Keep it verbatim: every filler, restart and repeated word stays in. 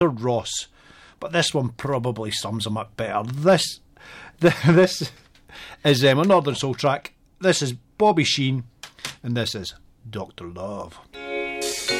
Ross, but this one probably sums him up better. This, the, this is um, a Northern Soul track. This is Bobby Sheen, and this is Doctor Love.